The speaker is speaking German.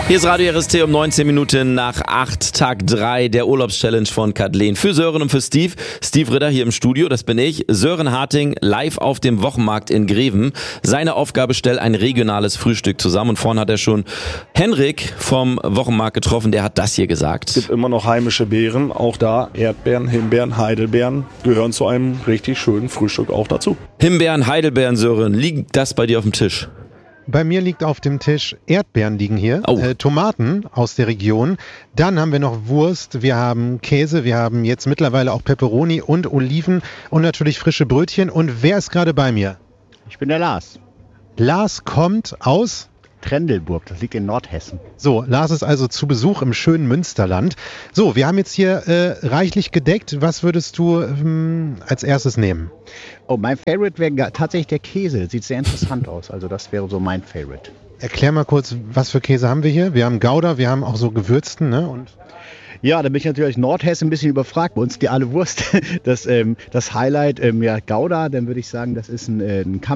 Hier ist Radio RST um 19 Minuten nach 8, Tag 3 der Urlaubschallenge von Kathleen. Für Sören und für Steve. Steve Ritter hier im Studio, das bin ich. Sören Harting live auf dem Wochenmarkt in Greven. Seine Aufgabe, stellt ein regionales Frühstück zusammen. Und vorhin hat er schon Henrik vom Wochenmarkt getroffen, der hat das hier gesagt. Es gibt immer noch heimische Beeren, auch da Erdbeeren, Himbeeren, Heidelbeeren gehören zu einem richtig schönen Frühstück auch dazu. Himbeeren, Heidelbeeren, Sören, liegt das bei dir auf dem Tisch? Bei mir liegt auf dem Tisch Erdbeeren liegen hier, Tomaten aus der Region. Dann haben wir noch Wurst, wir haben Käse, wir haben jetzt mittlerweile auch Peperoni und Oliven und natürlich frische Brötchen. Und wer ist gerade bei mir? Ich bin der Lars. Lars kommt aus Trendelburg, das liegt in Nordhessen. So, Lars ist also zu Besuch im schönen Münsterland. So, wir haben jetzt hier reichlich gedeckt. Was würdest du als erstes nehmen? Oh, mein Favorite wäre tatsächlich der Käse. Sieht sehr interessant aus. Also das wäre so mein Favorite. Erklär mal kurz, was für Käse haben wir hier? Wir haben Gouda, wir haben auch so gewürzten, ne? Und ja, da bin ich natürlich Nordhessen ein bisschen überfragt. Bei uns die alle Wurst. Das Highlight, Gouda, dann würde ich sagen, das ist ein